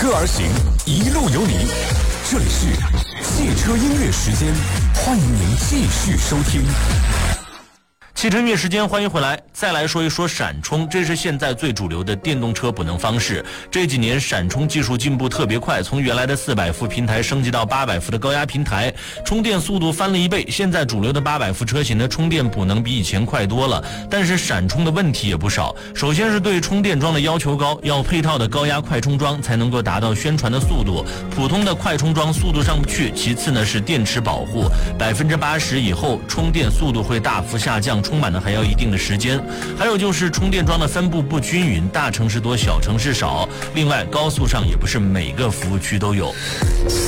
歌而行，一路有你。这里是汽车音乐时间，欢迎您继续收听。 汽车音乐时间，欢迎回来。再来说一说闪充，这是现在最主流的电动车补能方式。这几年闪充技术进步特别快，从原来的400伏平台升级到800伏的高压平台，充电速度翻了1倍。现在主流的800伏车型的充电补能比以前快多了，但是闪充的问题也不少。首先是对充电桩的要求高，要配套的高压快充桩才能够达到宣传的速度，普通的快充桩速度上不去。其次呢是电池保护，80%以后充电速度会大幅下降，充满的还要一定的时间。还有就是充电桩的分布不均匀，大城市多，小城市少。另外高速上也不是每个服务区都有。